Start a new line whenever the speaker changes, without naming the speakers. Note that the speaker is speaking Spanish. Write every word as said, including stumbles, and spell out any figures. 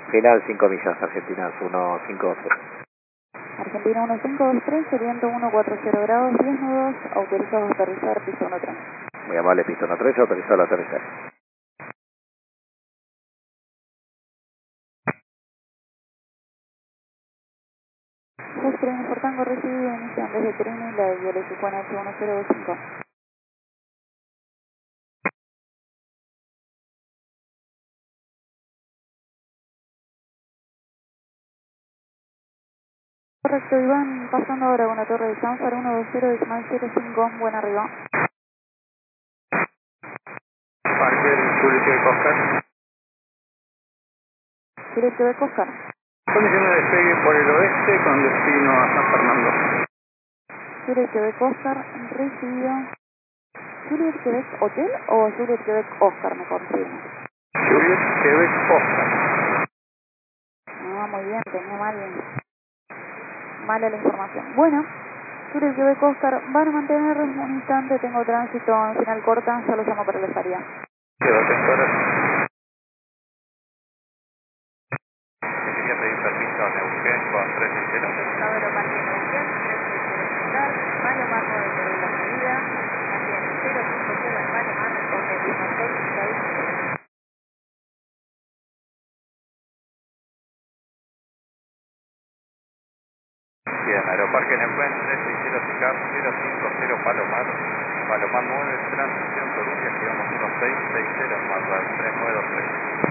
Final cinco millas, Argentina uno cinco dos cero.
Argentina uno cinco dos tres, viento uno cuatro cero grados, diez nudos, autorizados a aterrizar, piso uno tres.
Muy amable, piso uno tres, autorizado a aterrizar.
Dos trenes por tango recibido, inician desde Trini, la de L Q N H uno cero dos cinco. Correcto, Iván, pasando ahora con la torre de Sanfar uno dos cero, decimal siete cinco, buen arriba.
Parque Juliet Quebec Oscar.
Juliet Quebec Oscar.
Condición de despegue por el oeste con destino a San Fernando.
Juliet Quebec Oscar, recibido. ¿Juliet Quebec Hotel o Juliet Quebec Oscar, me confirmo?
Juliet Quebec Oscar.
No, muy bien, tenía mal, mala la información. Bueno, Juliet Quebec Oscar, van a mantener un instante, tengo tránsito en final corta, ya lo llamo para la salida.
Quedo atento ahora. Quería pedir permiso a Neuquén con tres ligeros.
Pescadero Parque Neuquén, tres citar, Palomar nueve de la salida, mantiene cero cinco cero en Palomar, con destino seis seis cero.
Bien, Aeroparque Neuquén tres ligeros y C A R cero cinco cero Palomar. Palomar nueve, transición Columbia, llegamos uno seis seis cero, Marra tres nueve dos tres.